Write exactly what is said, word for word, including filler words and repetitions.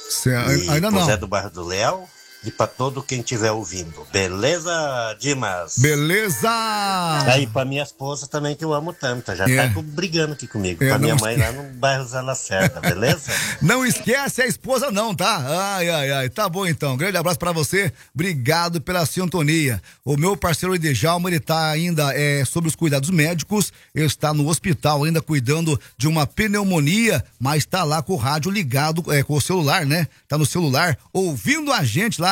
Cê, e ainda não. Zé do Bairro do Léo e pra todo quem estiver ouvindo. Beleza, Dimas? Beleza! Aí pra minha esposa também, que eu amo tanto. Já É. tá brigando aqui comigo. É, pra não minha mãe esque- lá no bairro Zé Lacerda, beleza? Não esquece a esposa não, tá? Ai, ai, ai. Tá bom então. Grande abraço pra você. Obrigado pela sintonia. O meu parceiro Edejalma, ele tá ainda é, sobre os cuidados médicos. Ele está no hospital ainda cuidando de uma pneumonia, mas tá lá com o rádio ligado, é, com o celular, né? Tá no celular, ouvindo a gente lá.